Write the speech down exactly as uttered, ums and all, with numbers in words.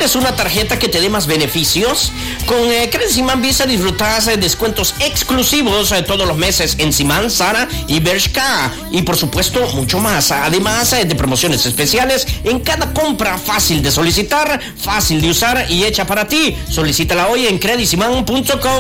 ¿Quieres una tarjeta que te dé más beneficios? Con eh, Credit Simán Visa disfrutas eh, descuentos exclusivos eh, todos los meses en Simán, Zara y Bershka. Y por supuesto, mucho más. Además eh, de promociones especiales en cada compra, fácil de solicitar, fácil de usar y hecha para ti. Solicítala hoy en credit simán punto com.